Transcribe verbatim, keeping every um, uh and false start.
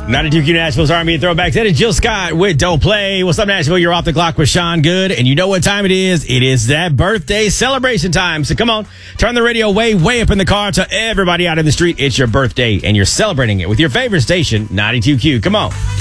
ninety-two Q Nashville's R and B Throwbacks. That is Jill Scott with Don't Play. What's up, Nashville? You're off the clock with Sean Good. And you know what time it is? It is that birthday celebration time. So come on, turn the radio way, way up in the car. Tell everybody out in the street it's your birthday and you're celebrating it with your favorite station, ninety-two Q. Come on.